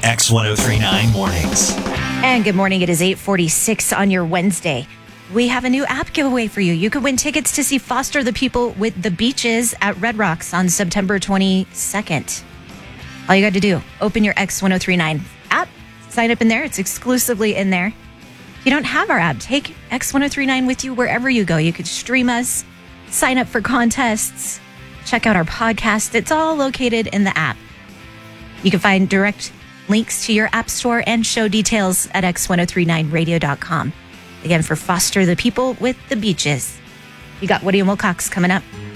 X1039 Mornings. And good morning. It is 8:46 on your Wednesday. We have a new app giveaway for you. You could win tickets to see Foster the People with the Beaches at Red Rocks on September 22nd. All you got to do, open your X1039 app, sign up in there. It's exclusively in there. If you don't have our app, take X1039 with you wherever you go. You could stream us, sign up for contests, check out our podcast. It's all located in the app. You can find direct links to your app store and show details at x1039radio.com. Again, for Foster the People with the Beaches. You got Woody and Wilcox coming up.